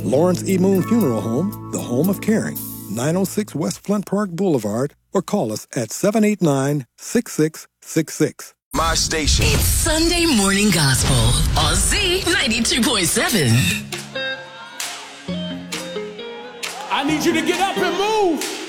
Lawrence E. Moon Funeral Home, the home of caring. 906 West Flint Park Boulevard, or call us at 789-6666. My station. It's Sunday Morning Gospel on Z92.7. I need you to get up and move.